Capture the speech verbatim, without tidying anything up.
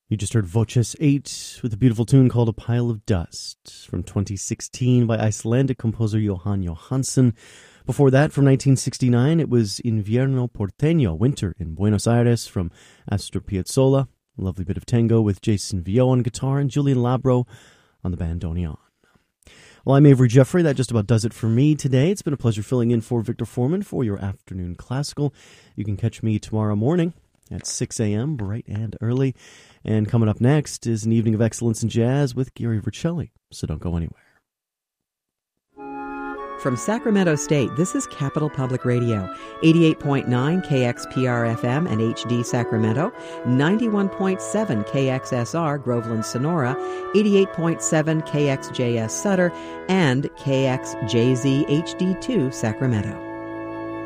You just heard Voces eight with a beautiful tune called A Pile of Dust from twenty sixteen by Icelandic composer Jóhann Jóhannsson. Before that, from nineteen sixty-nine, it was Invierno Porteño, Winter in Buenos Aires from Astor Piazzolla. A lovely bit of tango with Jason Vio on guitar and Julian Labro on the bandoneon. Well, I'm Avery Jeffrey. That just about does it for me today. It's been a pleasure filling in for Victor Foreman for your afternoon classical. You can catch me tomorrow morning at six a.m., bright and early. And coming up next is an evening of excellence in jazz with Gary Vercelli. So don't go anywhere. From Sacramento State, this is Capital Public Radio, eighty-eight point nine K X P R F M and H D Sacramento, ninety-one point seven K X S R Groveland Sonora, eighty-eight point seven K X J S Sutter, and K X J Z H D two Sacramento.